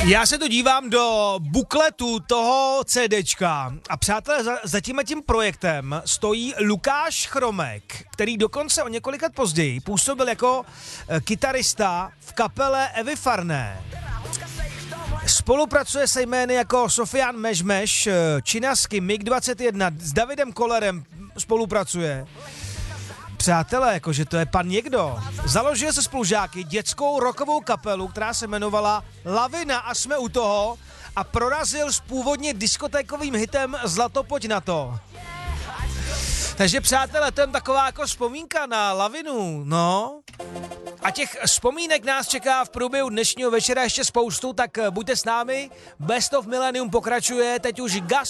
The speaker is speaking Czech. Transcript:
Já se tu dívám do bukletu toho CDčka a přátelé, za tím projektem stojí Lukáš Chromek, který dokonce o několik let později působil jako kytarista v kapele Evy Farné. Spolupracuje se jmény jako Sofian Mežmeš, Činasky, MiG-21, s Davidem Kollerem spolupracuje. Přátelé, jakože to je pan někdo. Založil se spolužáky dětskou rockovou kapelu, která se jmenovala Lavina a jsme u toho a prorazil s původně diskotékovým hitem Zlato pojď na to. Takže přátelé, to je taková jako vzpomínka na Lavinu, no. A těch vzpomínek nás čeká v průběhu dnešního večera ještě spoustu, tak buďte s námi. Best of Millennium pokračuje, teď už Gas